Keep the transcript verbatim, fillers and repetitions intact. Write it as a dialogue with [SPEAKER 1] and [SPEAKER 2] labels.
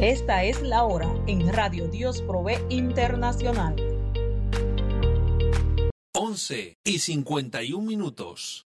[SPEAKER 1] Esta es la hora en Radio Dios Provee Internacional.
[SPEAKER 2] once y cincuenta y un minutos.